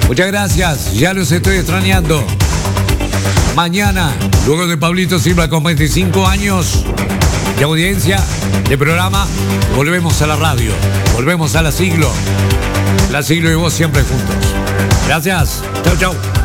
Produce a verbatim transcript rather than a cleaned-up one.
Muchas gracias, ya los estoy extrañando. Mañana, luego de Pablito Silva con veinticinco años de audiencia, de programa, volvemos a la radio, volvemos a la Siglo. La Siglo y vos siempre juntos. Gracias, chau, chau.